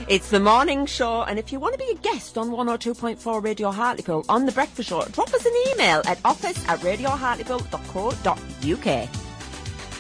It's the morning show, and if you want to be a guest on 102.4 Radio Hartlepool on the breakfast show, drop us an email at office@radiohartlepool.co.uk.